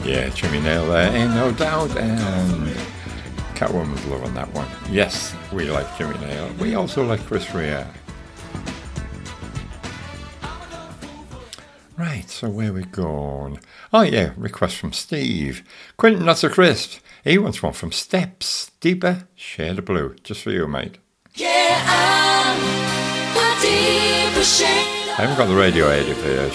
Yeah, Jimmy Nail there, ain't no doubt, and Catwoman's loving that one. Yes, we like Jimmy Nail. We also like Chris Rea. Right, so where we going? Oh yeah, request from Steve. Quentin Not So Crisp. He wants one from Steps. Deeper Shade of Blue. Just for you, mate. Yeah, I'm a deeper shade. I haven't got the radio edit version.